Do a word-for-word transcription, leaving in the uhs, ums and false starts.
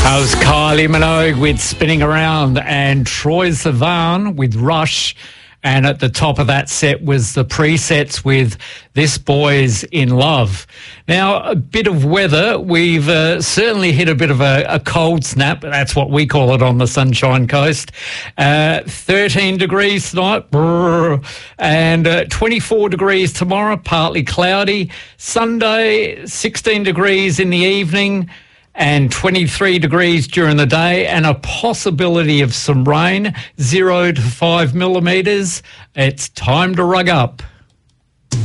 That was Kylie Minogue with Spinning Around and Troye Sivan with Rush. And at the top of that set was the presets with This Boy's in Love. Now, a bit of weather. We've uh, certainly hit a bit of a, a cold snap. That's what we call it on the Sunshine Coast. Uh, thirteen degrees tonight, brrr, and uh, twenty-four degrees tomorrow, partly cloudy. Sunday, sixteen degrees in the evening and twenty-three degrees during the day, and a possibility of some rain, zero to five millimetres. It's time to rug up.